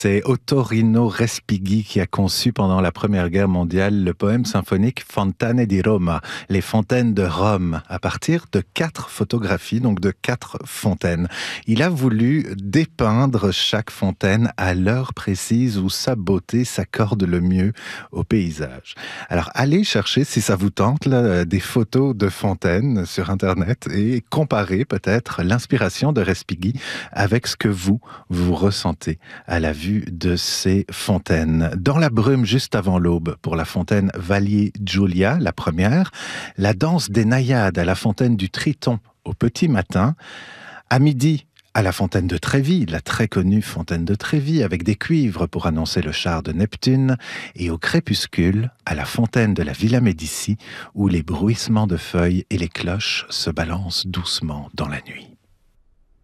C'est Ottorino Respighi qui a conçu pendant la Première Guerre mondiale le poème symphonique Fontane di Roma, les fontaines de Rome, à partir de 4 photographies, donc de 4 fontaines. Il a voulu dépeindre chaque fontaine à l'heure précise où sa beauté s'accorde le mieux au paysage. Alors allez chercher, si ça vous tente, là, des photos de fontaines sur Internet et comparez peut-être l'inspiration de Respighi avec ce que vous ressentez à la vue de ces fontaines. Dans la brume juste avant l'aube, pour la fontaine Valli Giulia, la première, la danse des naïades à la fontaine du Triton au petit matin, à midi, à la fontaine de Trévi, la très connue fontaine de Trévi, avec des cuivres pour annoncer le char de Neptune, et au crépuscule, à la fontaine de la Villa Médici, où les bruissements de feuilles et les cloches se balancent doucement dans la nuit.